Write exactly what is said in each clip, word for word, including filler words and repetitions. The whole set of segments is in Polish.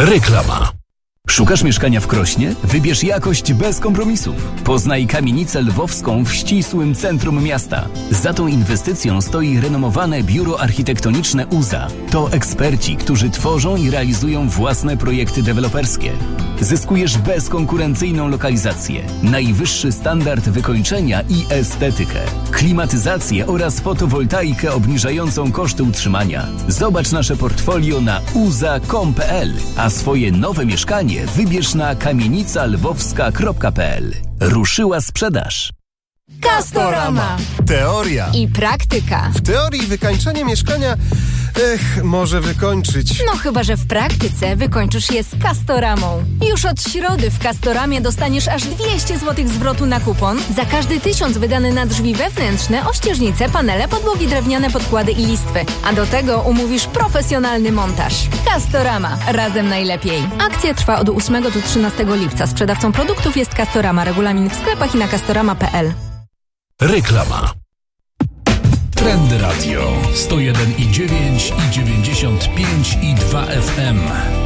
Reklama. Szukasz mieszkania w Krośnie? Wybierz jakość bez kompromisów. Poznaj kamienicę lwowską w ścisłym centrum miasta. Za tą inwestycją stoi renomowane biuro architektoniczne U Z A. To eksperci, którzy tworzą i realizują własne projekty deweloperskie. Zyskujesz bezkonkurencyjną lokalizację, najwyższy standard wykończenia i estetykę, klimatyzację oraz fotowoltaikę obniżającą koszty utrzymania. Zobacz nasze portfolio na u z a kropka com kropka p l, a swoje nowe mieszkanie wybierz na kamienica lwowska kropka p l. Ruszyła sprzedaż. Castorama. Teoria I praktyka. W teorii wykańczenie mieszkania, ech, może wykończyć. No chyba, że w praktyce wykończysz je z Castoramą. Już od środy w Castoramie dostaniesz aż dwieście złotych zwrotu na kupon za każdy tysiąc wydany na drzwi wewnętrzne, ościeżnice, panele, podłogi drewniane, podkłady i listwy. A do tego umówisz profesjonalny montaż. Castorama. Razem najlepiej. Akcja trwa od ósmego do trzynastego lipca. Sprzedawcą produktów jest Castorama. Regulamin w sklepach i na castorama kropka p l. Reklama. Trendy Radio sto jeden i dziewięć i dziewięćdziesiąt pięć i dwa F M.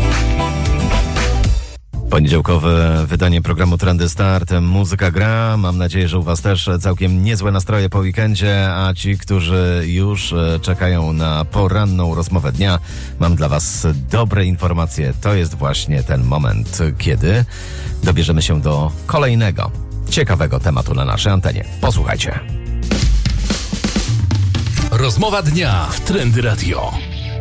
Poniedziałkowe wydanie programu Trendy Start. Muzyka gra. Mam nadzieję, że u Was też całkiem niezłe nastroje po weekendzie, a ci, którzy już czekają na poranną rozmowę dnia, mam dla Was dobre informacje. To jest właśnie ten moment, kiedy dobierzemy się do kolejnego ciekawego tematu na naszej antenie. Posłuchajcie. Rozmowa dnia w Trendy Radio.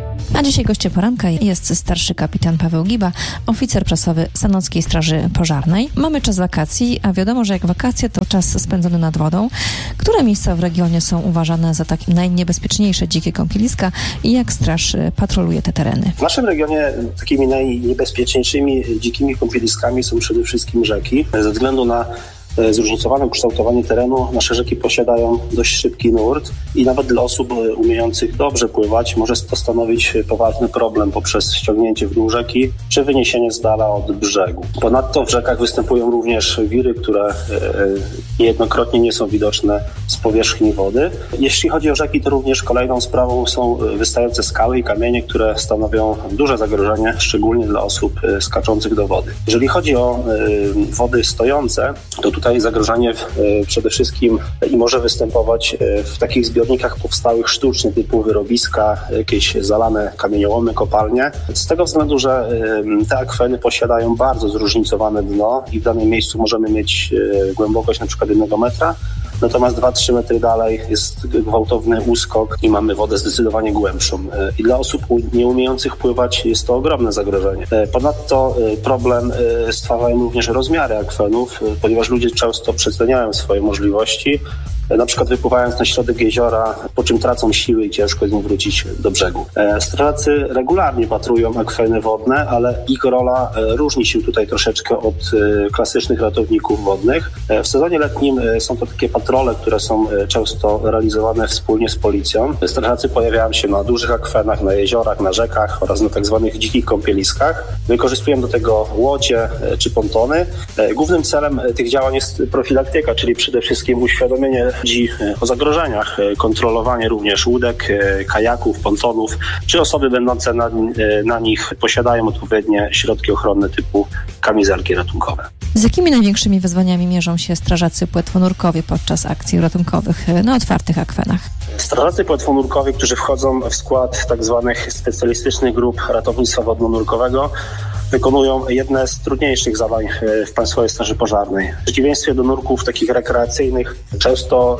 A dzisiaj gościem poranka jest starszy kapitan Paweł Giba, oficer prasowy Sanockiej Straży Pożarnej. Mamy czas wakacji, a wiadomo, że jak wakacje to czas spędzony nad wodą. Które miejsca w regionie są uważane za takie najniebezpieczniejsze dzikie kąpieliska i jak straż patroluje te tereny? W naszym regionie takimi najniebezpieczniejszymi dzikimi kąpieliskami są przede wszystkim rzeki. Ze względu na zróżnicowane kształtowanie terenu nasze rzeki posiadają dość szybki nurt i nawet dla osób umiejących dobrze pływać może to stanowić poważny problem poprzez ściągnięcie w dół rzeki czy wyniesienie z dala od brzegu. Ponadto w rzekach występują również wiry, które niejednokrotnie nie są widoczne z powierzchni wody. Jeśli chodzi o rzeki, to również kolejną sprawą są wystające skały i kamienie, które stanowią duże zagrożenie, szczególnie dla osób skaczących do wody. Jeżeli chodzi o wody stojące, to tutaj zagrożenie przede wszystkim i może występować w takich zbiornikach powstałych sztucznie typu wyrobiska, jakieś zalane kamieniołomy, kopalnie. Z tego względu, że te akweny posiadają bardzo zróżnicowane dno i w danym miejscu możemy mieć głębokość na przykład jednego metra, natomiast dwa trzy metry dalej jest gwałtowny uskok i mamy wodę zdecydowanie głębszą. I dla osób nieumiejących pływać jest to ogromne zagrożenie. Ponadto problem stwarzają również rozmiary akwenów, ponieważ ludzie często przeceniają swoje możliwości, na przykład wypływając na środek jeziora, po czym tracą siły i ciężko z nim wrócić do brzegu. Strażacy regularnie patrują akweny wodne, ale ich rola różni się tutaj troszeczkę od klasycznych ratowników wodnych. W sezonie letnim są to takie patrole, które są często realizowane wspólnie z policją. Strażacy pojawiają się na dużych akwenach, na jeziorach, na rzekach oraz na tak zwanych dzikich kąpieliskach. Wykorzystują do tego łodzie czy pontony. Głównym celem tych działań jest profilaktyka, czyli przede wszystkim uświadomienie ludzi o zagrożeniach, kontrolowanie również łódek, kajaków, pontonów, czy osoby będące na, na nich posiadają odpowiednie środki ochronne typu kamizelki ratunkowe. Z jakimi największymi wyzwaniami mierzą się strażacy płetwonurkowie podczas akcji ratunkowych na otwartych akwenach? Strażacy płetwonurkowie, którzy wchodzą w skład tak zwanych specjalistycznych grup ratownictwa wodno-nurkowego, wykonują jedne z trudniejszych zadań w Państwowej Straży Pożarnej. W przeciwieństwie do nurków takich rekreacyjnych często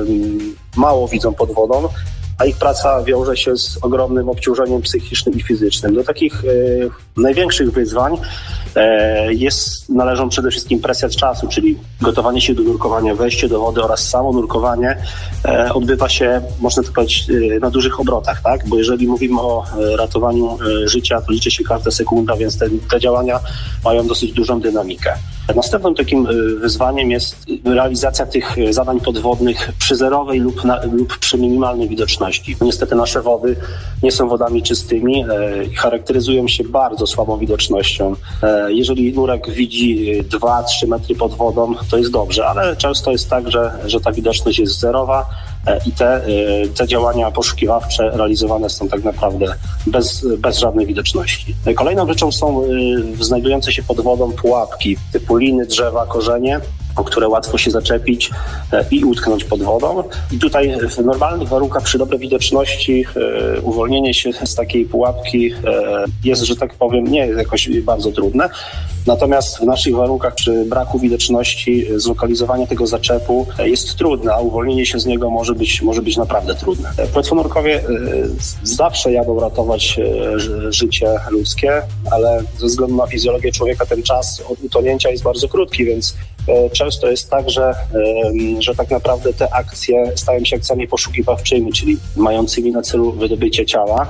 yy, mało widzą pod wodą, a ich praca wiąże się z ogromnym obciążeniem psychicznym i fizycznym. Do takich yy, największych wyzwań yy, jest, należą przede wszystkim presja czasu, czyli gotowanie się do nurkowania, wejście do wody oraz samo nurkowanie yy, odbywa się, można to powiedzieć, yy, na dużych obrotach, tak? Bo jeżeli mówimy o yy, ratowaniu yy, życia, to liczy się każda sekunda, więc te, te działania mają dosyć dużą dynamikę. Następnym takim wyzwaniem jest realizacja tych zadań podwodnych przy zerowej lub, na, lub przy minimalnej widoczności. Niestety nasze wody nie są wodami czystymi i charakteryzują się bardzo słabą widocznością. Jeżeli nurek widzi dwa trzy metry pod wodą, to jest dobrze, ale często jest tak, że, że ta widoczność jest zerowa i te, te działania poszukiwawcze realizowane są tak naprawdę bez, bez żadnej widoczności. Kolejną rzeczą są znajdujące się pod wodą pułapki typu liny, drzewa, korzenie, o które łatwo się zaczepić i utknąć pod wodą. I tutaj w normalnych warunkach przy dobrej widoczności e, uwolnienie się z takiej pułapki e, jest, że tak powiem, nie jest jakoś bardzo trudne. Natomiast w naszych warunkach przy braku widoczności zlokalizowanie tego zaczepu jest trudne, a uwolnienie się z niego może być, może być naprawdę trudne. Płetwonurkowie e, zawsze jadą ratować e, życie ludzkie, ale ze względu na fizjologię człowieka ten czas od utonięcia jest bardzo krótki, więc e, często jest tak, że, że tak naprawdę te akcje stają się akcjami poszukiwawczymi, czyli mającymi na celu wydobycie ciała.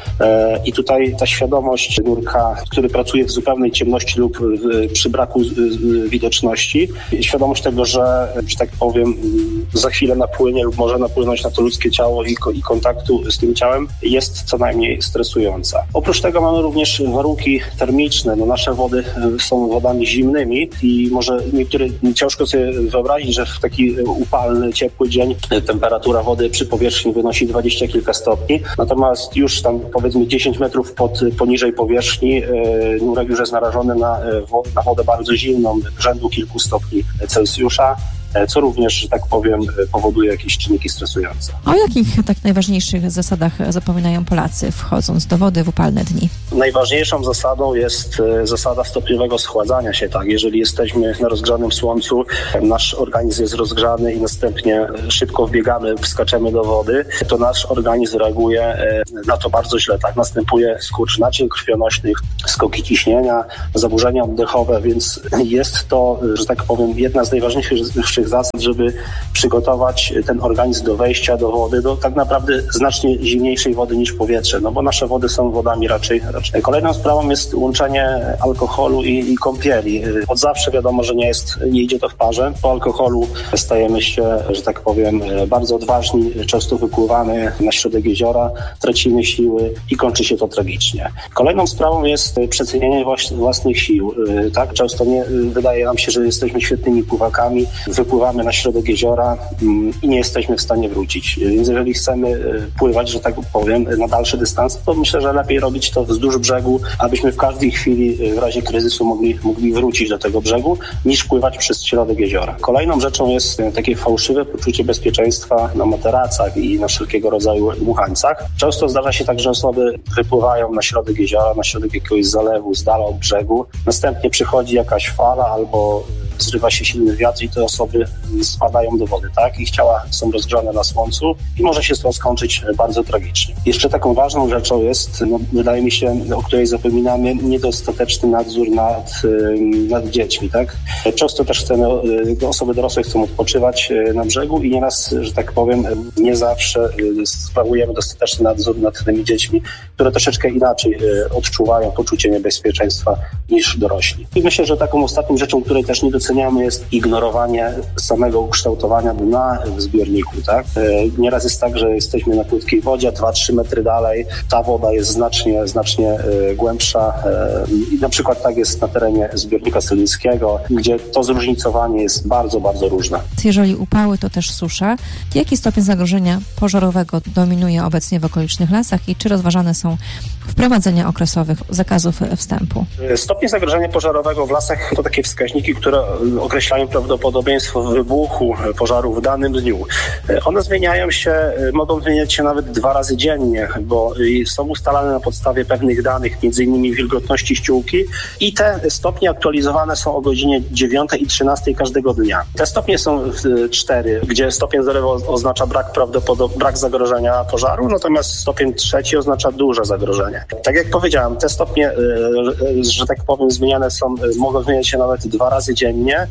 I tutaj ta świadomość nurka, który pracuje w zupełnej ciemności lub w, przy braku widoczności, świadomość tego, że, że tak powiem, za chwilę napłynie lub może napłynąć na to ludzkie ciało i, i kontaktu z tym ciałem jest co najmniej stresująca. Oprócz tego mamy również warunki termiczne. No, nasze wody są wodami zimnymi i może niektóre ciężko sobie wyobrazić, że w taki upalny, ciepły dzień temperatura wody przy powierzchni wynosi dwadzieścia kilka stopni, natomiast już tam powiedzmy dziesięć metrów pod, poniżej powierzchni nurek już jest narażony na, na wodę bardzo zimną, rzędu kilku stopni Celsjusza, co również, że tak powiem, powoduje jakieś czynniki stresujące. O jakich tak najważniejszych zasadach zapominają Polacy, wchodząc do wody w upalne dni? Najważniejszą zasadą jest zasada stopniowego schładzania się. Tak, jeżeli jesteśmy na rozgrzanym słońcu, nasz organizm jest rozgrzany i następnie szybko wbiegamy, wskaczemy do wody, to nasz organizm reaguje na to bardzo źle. Tak, następuje skurcz naczyń krwionośnych, skoki ciśnienia, zaburzenia oddechowe, więc jest to, że tak powiem, jedna z najważniejszych zasad, żeby przygotować ten organizm do wejścia do wody, do tak naprawdę znacznie zimniejszej wody niż powietrze, no bo nasze wody są wodami raczej. raczej. Kolejną sprawą jest łączenie alkoholu i, i kąpieli. Od zawsze wiadomo, że nie jest, nie idzie to w parze. Po alkoholu stajemy się, że tak powiem, bardzo odważni, często wypływamy na środek jeziora, tracimy siły i kończy się to tragicznie. Kolejną sprawą jest przecenienie własnych sił. Tak, często nie, wydaje nam się, że jesteśmy świetnymi pływakami, wypływamy na środek jeziora i nie jesteśmy w stanie wrócić. Więc jeżeli chcemy pływać, że tak powiem, na dalsze dystanse, to myślę, że lepiej robić to wzdłuż brzegu, abyśmy w każdej chwili w razie kryzysu mogli, mogli wrócić do tego brzegu, niż pływać przez środek jeziora. Kolejną rzeczą jest takie fałszywe poczucie bezpieczeństwa na materacach i na wszelkiego rodzaju dmuchańcach. Często zdarza się tak, że osoby wypływają na środek jeziora, na środek jakiegoś zalewu, z dala od brzegu. Następnie przychodzi jakaś fala albo zrywa się silny wiatr i te osoby spadają do wody, tak? Ich ciała są rozgrzane na słońcu i może się to skończyć bardzo tragicznie. Jeszcze taką ważną rzeczą jest, no, wydaje mi się, o której zapominamy, niedostateczny nadzór nad, nad dziećmi, tak? Często też chcemy, osoby dorosłe chcą odpoczywać na brzegu i nieraz, że tak powiem, nie zawsze sprawujemy dostateczny nadzór nad tymi dziećmi, które troszeczkę inaczej odczuwają poczucie niebezpieczeństwa niż dorośli. I myślę, że taką ostatnią rzeczą, której też nie doceniamy, jest ignorowanie samego ukształtowania dna w zbiorniku, tak? Nieraz jest tak, że jesteśmy na płytkiej wodzie, dwa trzy metry dalej, ta woda jest znacznie, znacznie głębsza i na przykład tak jest na terenie zbiornika solińskiego, gdzie to zróżnicowanie jest bardzo, bardzo różne. Jeżeli upały, to też susza. Jaki stopień zagrożenia pożarowego dominuje obecnie w okolicznych lasach i czy rozważane są wprowadzenia okresowych zakazów wstępu? Stopień zagrożenia pożarowego w lasach to takie wskaźniki, które określają prawdopodobieństwo wybuchu pożaru w danym dniu. One zmieniają się, mogą zmieniać się nawet dwa razy dziennie, bo są ustalane na podstawie pewnych danych, między innymi wilgotności ściółki i te stopnie aktualizowane są o godzinie dziewiątej i trzynastej każdego dnia. Te stopnie są cztery, gdzie stopień zerowy oznacza brak prawdopodobieństwa, brak zagrożenia pożaru, natomiast stopień trzeci oznacza duże zagrożenie. Tak jak powiedziałem, te stopnie, że tak powiem, zmieniane są, mogą zmieniać się nawet dwa razy dziennie,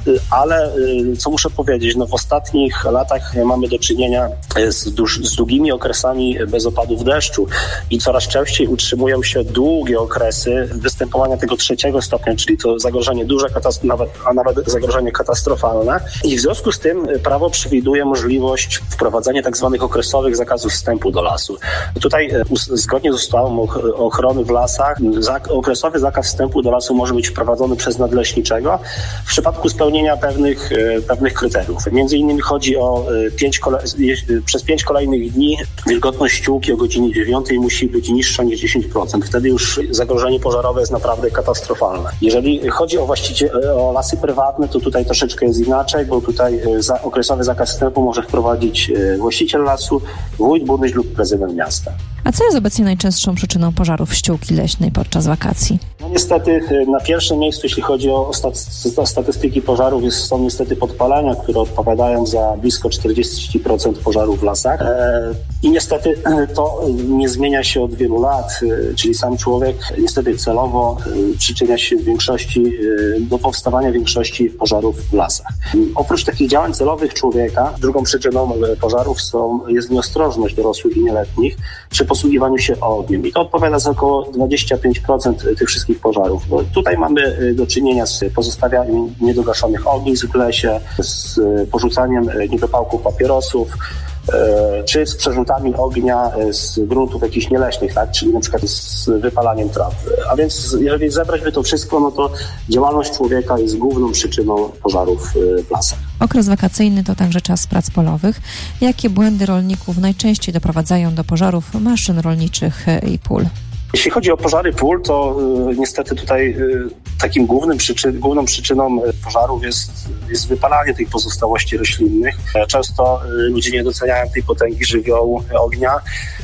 ale co muszę powiedzieć, no w ostatnich latach mamy do czynienia z, duż, z długimi okresami bez opadów deszczu i coraz częściej utrzymują się długie okresy występowania tego trzeciego stopnia, czyli to zagrożenie duże, katast- nawet, a nawet zagrożenie katastrofalne. I w związku z tym prawo przewiduje możliwość wprowadzenia tak zwanych okresowych zakazów wstępu do lasu. Tutaj zgodnie z ustawą systemom ochrony w lasach okresowy zakaz wstępu do lasu może być wprowadzony przez nadleśniczego w przypadku spełnienia pewnych, pewnych kryteriów. Między innymi chodzi o pięć kole... przez pięć kolejnych dni wilgotność ściółki o godzinie dziewiątej musi być niższa niż dziesięć procent. Wtedy już zagrożenie pożarowe jest naprawdę katastrofalne. Jeżeli chodzi o właściciel... o lasy prywatne, to tutaj troszeczkę jest inaczej, bo tutaj za... okresowy zakaz wstępu może wprowadzić właściciel lasu, wójt, burmistrz lub prezydent miasta. A co jest obecnie najczęstszą przyczyną pożarów ściółki leśnej podczas wakacji? No niestety na pierwszym miejscu, jeśli chodzi o statystyki pożarów, jest, są niestety podpalenia, które odpowiadają za blisko czterdzieści procent pożarów w lasach. I niestety to nie zmienia się od wielu lat, czyli sam człowiek niestety celowo przyczynia się w większości do powstawania większości pożarów w lasach. Oprócz takich działań celowych człowieka, drugą przyczyną pożarów są, jest nieostrożność dorosłych i nieletnich przy posługiwaniu się ogniem. I to odpowiada za około dwadzieścia pięć procent tych wszystkich pożarów. Bo tutaj mamy do czynienia z pozostawianiem niedogaszonych ognisk w lesie, z porzucaniem niedopałków papierosów, czy z przerzutami ognia z gruntów jakichś nieleśnych, tak? Czyli na przykład z wypalaniem traw. A więc jeżeli zebrać by to wszystko, no to działalność człowieka jest główną przyczyną pożarów w lasach. Okres wakacyjny to także czas prac polowych. Jakie błędy rolników najczęściej doprowadzają do pożarów maszyn rolniczych i pól? Jeśli chodzi o pożary pól, to y, niestety tutaj y, takim głównym przyczyn, główną przyczyną pożarów jest, jest wypalanie tych pozostałości roślinnych. Często y, ludzie nie doceniają tej potęgi żywiołu ognia,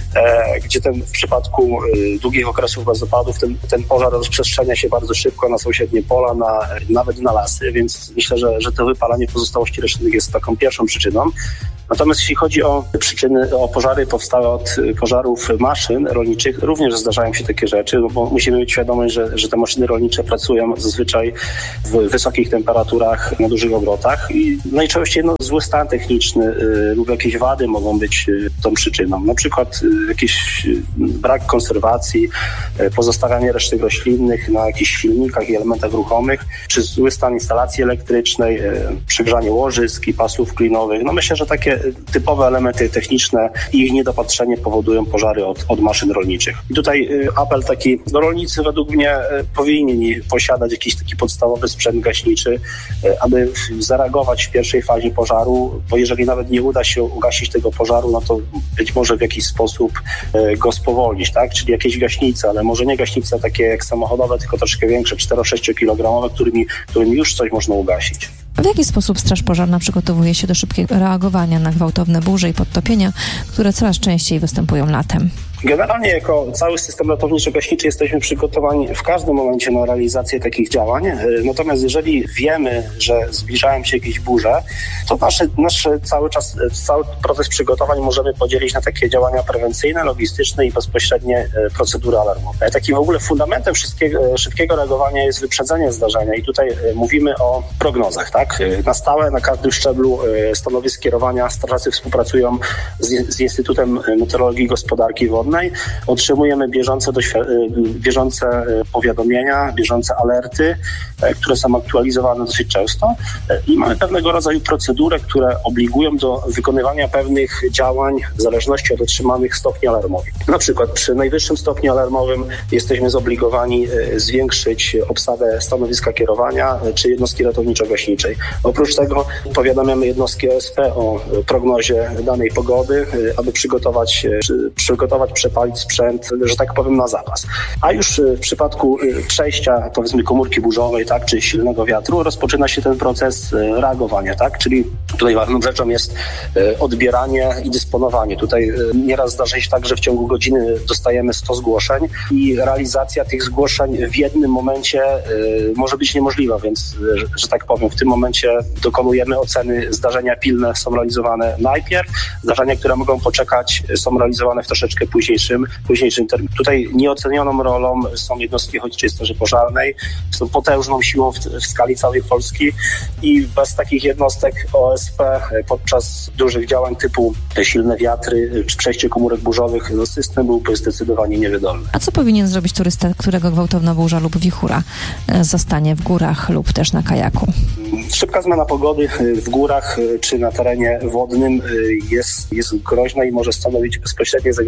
e, gdzie ten, w przypadku y, długich okresów gazopadów ten, ten pożar rozprzestrzenia się bardzo szybko na sąsiednie pola, na, nawet na lasy, więc myślę, że, że to wypalanie pozostałości roślinnych jest taką pierwszą przyczyną. Natomiast jeśli chodzi o przyczyny, o pożary powstałe od pożarów maszyn rolniczych, również zdarzają się takie rzeczy, no bo musimy mieć świadomość, że, że te maszyny rolnicze pracują zazwyczaj w wysokich temperaturach, na dużych obrotach i najczęściej no, zły stan techniczny y, lub jakieś wady mogą być y, tą przyczyną. Na przykład y, jakiś y, brak konserwacji, y, pozostawianie resztek roślinnych na jakichś silnikach i elementach ruchomych, czy zły stan instalacji elektrycznej, y, przegrzanie łożysk i pasów klinowych. No myślę, że takie typowe elementy techniczne i ich niedopatrzenie powodują pożary od, od maszyn rolniczych. I tutaj apel taki, no rolnicy według mnie powinni posiadać jakiś taki podstawowy sprzęt gaśniczy, aby zareagować w pierwszej fazie pożaru, bo jeżeli nawet nie uda się ugasić tego pożaru, no to być może w jakiś sposób go spowolnić, tak? Czyli jakieś gaśnice, ale może nie gaśnice takie jak samochodowe, tylko troszkę większe, cztero-sześciokilogramowe, którymi, którymi już coś można ugasić. W jaki sposób Straż Pożarna przygotowuje się do szybkiego reagowania na gwałtowne burze i podtopienia, które coraz częściej występują latem? Generalnie jako cały system ratowniczo-gaśniczy jesteśmy przygotowani w każdym momencie na realizację takich działań. Natomiast jeżeli wiemy, że zbliżają się jakieś burze, to nasz, nasz cały czas, cały proces przygotowań możemy podzielić na takie działania prewencyjne, logistyczne i bezpośrednie procedury alarmowe. Takim w ogóle fundamentem wszystkiego, szybkiego reagowania jest wyprzedzenie zdarzenia i tutaj mówimy o prognozach, tak? Na stałe, na każdym szczeblu stanowisk kierowania strażacy współpracują z, z Instytutem Meteorologii i Gospodarki Wodnej. Otrzymujemy bieżące, bieżące powiadomienia, bieżące alerty, które są aktualizowane dosyć często i mamy pewnego rodzaju procedury, które obligują do wykonywania pewnych działań w zależności od otrzymanych stopni alarmowych. Na przykład przy najwyższym stopniu alarmowym jesteśmy zobligowani zwiększyć obsadę stanowiska kierowania czy jednostki ratowniczo-gaśniczej. Oprócz tego powiadamiamy jednostki O S P o prognozie danej pogody, aby przygotować, przygotować przepalić sprzęt, że tak powiem, na zapas. A już w przypadku przejścia, powiedzmy, komórki burzowej, tak, czy silnego wiatru, rozpoczyna się ten proces reagowania, tak, czyli tutaj ważną rzeczą jest odbieranie i dysponowanie. Tutaj nieraz zdarza się tak, że w ciągu godziny dostajemy sto zgłoszeń i realizacja tych zgłoszeń w jednym momencie może być niemożliwa, więc, że tak powiem, w tym momencie dokonujemy oceny. Zdarzenia pilne są realizowane najpierw, zdarzenia, które mogą poczekać, są realizowane w troszeczkę później. Późniejszym, późniejszym terminie. Tutaj nieocenioną rolą są jednostki Ochotniczej Straży Pożarnej, są potężną siłą w, w skali całej Polski i bez takich jednostek O S P podczas dużych działań typu silne wiatry czy przejście komórek burzowych, no system byłby zdecydowanie niewydolny. A co powinien zrobić turysta, którego gwałtowna burza lub wichura zastanie w górach lub też na kajaku? Szybka zmiana pogody w górach czy na terenie wodnym jest, jest groźna i może stanowić bezpośrednie zagrożenie dla życia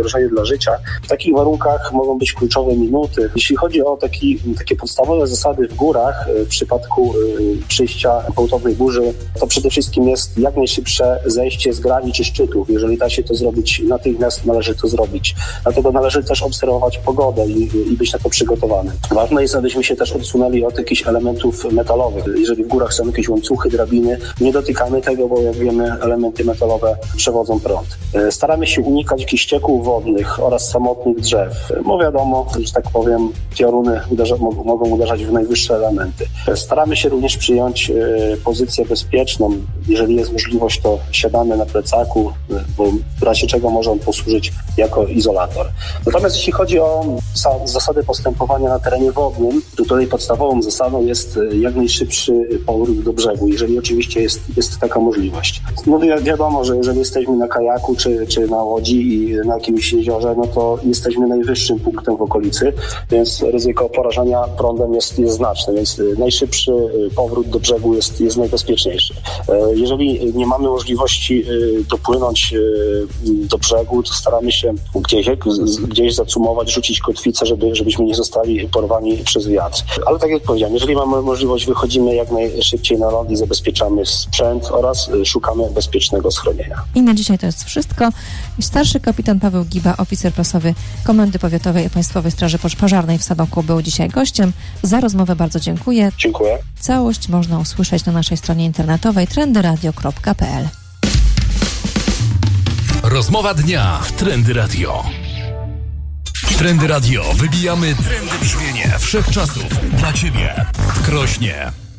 życia. W takich warunkach mogą być kluczowe minuty. Jeśli chodzi o taki, takie podstawowe zasady w górach, w przypadku przyjścia gwałtownej burzy, to przede wszystkim jest jak najszybsze zejście z grani czy szczytów. Jeżeli da się to zrobić natychmiast, należy to zrobić. Dlatego należy też obserwować pogodę i, i być na to przygotowany. Ważne jest, abyśmy się też odsunęli od jakichś elementów metalowych. Jeżeli w górach są jakieś łańcuchy, drabiny, nie dotykamy tego, bo jak wiemy, elementy metalowe przewodzą prąd. Staramy się unikać jakichś ścieków wodnych oraz samotnych drzew. Bo wiadomo, że tak powiem, pioruny uderza, mogą uderzać w najwyższe elementy. Staramy się również przyjąć pozycję bezpieczną. Jeżeli jest możliwość, to siadamy na plecaku, bo w razie czego może on posłużyć jako izolator. Natomiast jeśli chodzi o zasady postępowania na terenie wodnym, to tutaj podstawową zasadą jest jak najszybszy powrót do brzegu, jeżeli oczywiście jest, jest taka możliwość. No wiadomo, że jeżeli jesteśmy na kajaku czy, czy na łodzi i na jakimś jeziorze, no to jesteśmy najwyższym punktem w okolicy, więc ryzyko porażenia prądem jest, jest znaczne, więc najszybszy powrót do brzegu jest, jest najbezpieczniejszy. Jeżeli nie mamy możliwości dopłynąć do brzegu, to staramy się gdzieś, gdzieś zacumować, rzucić kotwicę, żeby, żebyśmy nie zostali porwani przez wiatr. Ale tak jak powiedziałem, jeżeli mamy możliwość, wychodzimy jak najszybciej na ląd i zabezpieczamy sprzęt oraz szukamy bezpiecznego schronienia. I na dzisiaj to jest wszystko. Starszy kapitan Paweł Giba, oficer prasowy Komendy Powiatowej Państwowej Straży Pożarnej w Sanoku, był dzisiaj gościem. Za rozmowę bardzo dziękuję. Dziękuję. Całość można usłyszeć na naszej stronie internetowej trendy radio kropka p l. Rozmowa dnia w Trendy Radio. W Trendy Radio wybijamy trendy brzmienie wszechczasów dla Ciebie w Krośnie.